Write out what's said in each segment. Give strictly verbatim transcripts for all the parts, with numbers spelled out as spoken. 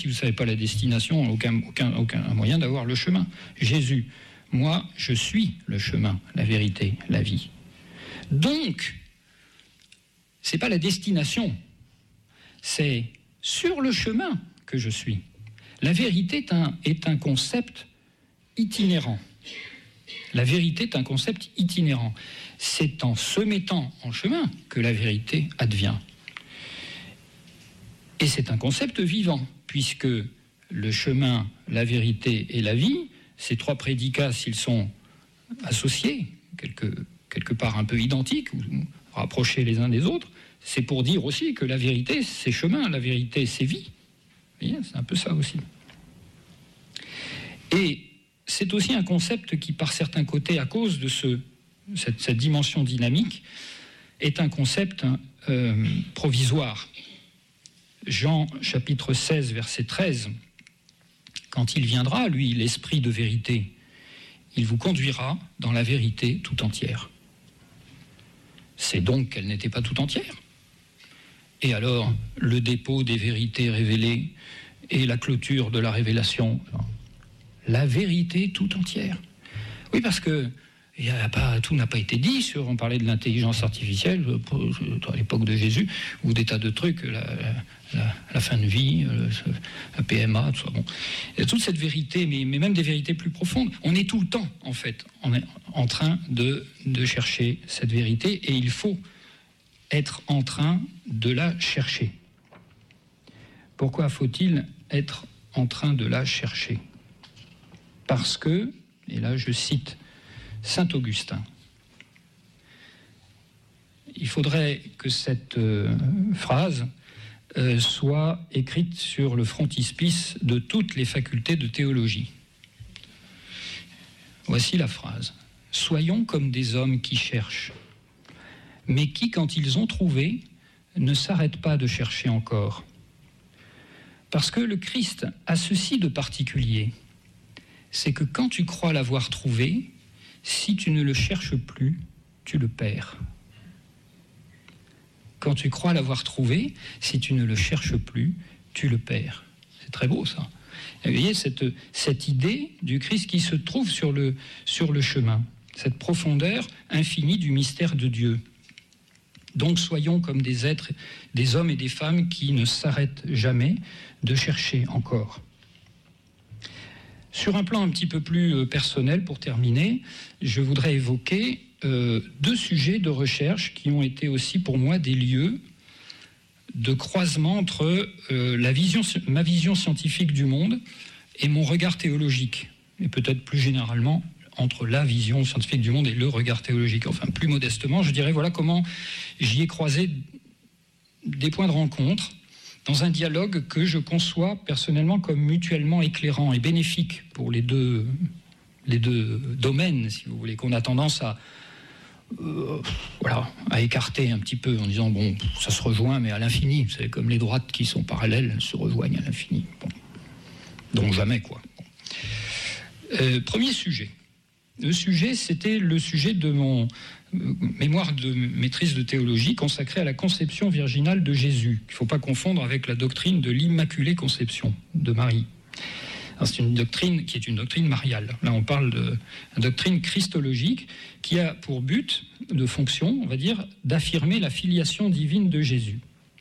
Si vous ne savez pas la destination, aucun, aucun, aucun moyen d'avoir le chemin. Jésus, moi, je suis le chemin, la vérité, la vie. Donc, ce n'est pas la destination, c'est sur le chemin que je suis. La vérité est un, est un concept itinérant. La vérité est un concept itinérant. C'est en se mettant en chemin que la vérité advient. Et c'est un concept vivant, puisque le chemin, la vérité et la vie, ces trois prédicats, s'ils sont associés, quelque, quelque part un peu identiques, ou rapprochés les uns des autres, c'est pour dire aussi que la vérité, c'est chemin, la vérité, c'est vie. Vous voyez, c'est un peu ça aussi. Et c'est aussi un concept qui, par certains côtés, à cause de ce, cette, cette dimension dynamique, est un concept euh, provisoire. Jean, chapitre seize, verset treize, quand il viendra, lui, l'esprit de vérité, il vous conduira dans la vérité tout entière. C'est donc qu'elle n'était pas tout entière. Et alors, le dépôt des vérités révélées et la clôture de la révélation, la vérité tout entière. Oui, parce que y a pas, tout n'a pas été dit sur, on parlait de l'intelligence artificielle à l'époque de Jésus, ou des tas de trucs, la, la, la fin de vie, la P M A, tout ça. Bon. Et toute cette vérité, mais, mais même des vérités plus profondes, on est tout le temps, en fait, on est en train de, de chercher cette vérité, et il faut être en train de la chercher. Pourquoi faut-il être en train de la chercher ? Parce que, et là je cite Saint Augustin, il faudrait que cette euh, phrase euh, soit écrite sur le frontispice de toutes les facultés de théologie. Voici la phrase. « Soyons comme des hommes qui cherchent, mais qui, quand ils ont trouvé, ne s'arrêtent pas de chercher encore. Parce que le Christ a ceci de particulier, c'est que quand tu crois l'avoir trouvé, si tu ne le cherches plus, tu le perds. Quand tu crois l'avoir trouvé, si tu ne le cherches plus, tu le perds. » C'est très beau, ça. Et vous voyez cette, cette idée du Christ qui se trouve sur le, sur le chemin, cette profondeur infinie du mystère de Dieu. Donc soyons comme des êtres, des hommes et des femmes qui ne s'arrêtent jamais de chercher encore. Sur un plan un petit peu plus personnel, pour terminer, je voudrais évoquer euh, deux sujets de recherche qui ont été aussi pour moi des lieux de croisement entre euh, la vision, ma vision scientifique du monde et mon regard théologique, et peut-être plus généralement entre la vision scientifique du monde et le regard théologique. Enfin, plus modestement, je dirais voilà comment j'y ai croisé des points de rencontre dans un dialogue que je conçois personnellement comme mutuellement éclairant et bénéfique pour les deux, les deux domaines, si vous voulez, qu'on a tendance à, euh, voilà, à écarter un petit peu en disant, bon, ça se rejoint, mais à l'infini. Vous savez, comme les droites qui sont parallèles se rejoignent à l'infini. Bon. Donc jamais, quoi. Bon. Euh, premier sujet. Le sujet, c'était le sujet de mon mémoire de maîtrise de théologie consacrée à la conception virginale de Jésus. Il ne faut pas confondre avec la doctrine de l'Immaculée Conception de Marie. Alors, c'est une doctrine qui est une doctrine mariale. Là, on parle de une doctrine christologique qui a pour but, de fonction, on va dire, d'affirmer la filiation divine de Jésus.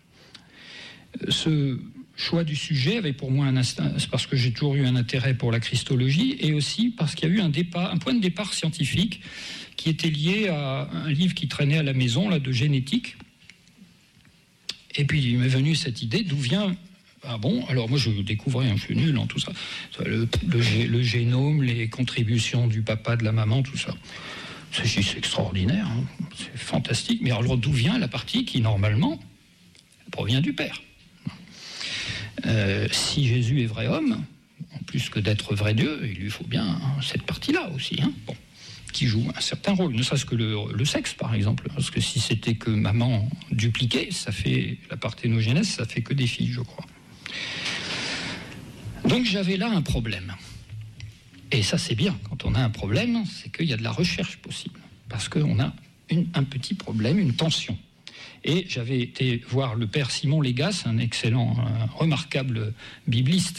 Ce choix du sujet avait pour moi un instinct, c'est parce que j'ai toujours eu un intérêt pour la christologie, et aussi parce qu'il y a eu un départ, un point de départ scientifique qui était lié à un livre qui traînait à la maison, là, de génétique. Et puis il m'est venu cette idée d'où vient. Ah bon, alors moi je découvrais, hein, je suis nul en tout ça, le, le, le génome, les contributions du papa, de la maman, tout ça. C'est juste extraordinaire, hein, c'est fantastique. Mais alors d'où vient la partie qui normalement provient du Père? Euh, si Jésus est vrai homme, en plus que d'être vrai Dieu, il lui faut bien hein, cette partie-là aussi, hein, bon, qui joue un certain rôle, ne serait-ce que le, le sexe par exemple, parce que si c'était que maman dupliquée, ça fait la parthénogenèse, ça fait que des filles, je crois. Donc j'avais là un problème. Et ça c'est bien, quand on a un problème, c'est qu'il y a de la recherche possible, parce qu'on a une, un petit problème, une tension. Et j'avais été voir le père Simon Légas, un excellent, un remarquable bibliste